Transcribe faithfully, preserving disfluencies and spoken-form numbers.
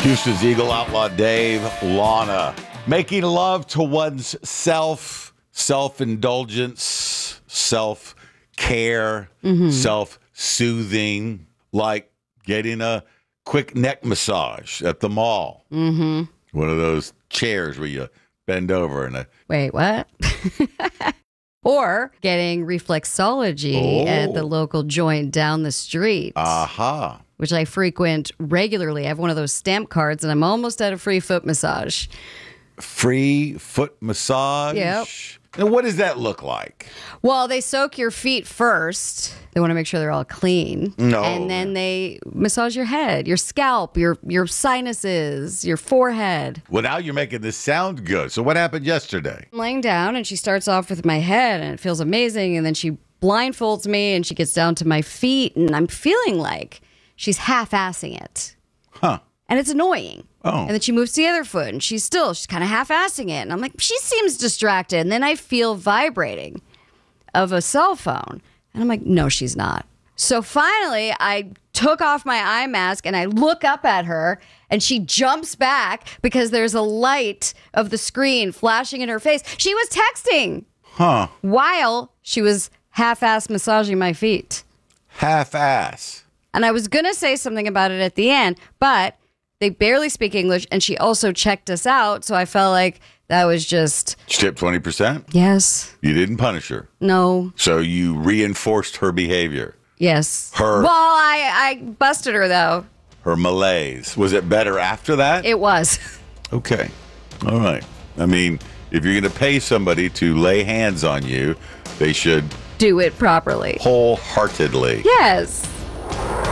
Houston's Eagle Outlaw Dave, Lana. Making love to one's self, self-indulgence, self-care, mm-hmm. self-soothing, like getting a quick neck massage at the mall. Mm-hmm. One of those chairs where you bend over and a... Wait, what? Or getting reflexology Oh. at the local joint down the street. Aha. Which I frequent regularly. I have one of those stamp cards, and I'm almost at a free foot massage. Free foot massage? Yep. And what does that look like? Well, they soak your feet first. They want to make sure they're all clean. No. And then they massage your head, your scalp, your your sinuses, your forehead. Well, now you're making this sound good. So what happened yesterday? I'm laying down, and she starts off with my head, and it feels amazing. And then she blindfolds me, and she gets down to my feet, and I'm feeling like she's half-assing it. Huh. And it's annoying. Oh. And then she moves to the other foot, and she's still, she's kind of half-assing it. And I'm like, she seems distracted. And then I feel vibrating of a cell phone. And I'm like, no, she's not. So finally, I took off my eye mask, and I look up at her, and she jumps back because there's a light of the screen flashing in her face. She was texting. Huh. While she was half-ass massaging my feet. Half-ass. And I was going to say something about it at the end, but they barely speak English, and she also checked us out, so I felt like that was just... She tipped twenty percent? Yes. You didn't punish her. No. So you reinforced her behavior. Yes. Her... Well, I, I busted her, though. Her malaise. Was it better after that? It was. Okay. All right. I mean, if you're going to pay somebody to lay hands on you, they should... Do it properly. Wholeheartedly. Yes.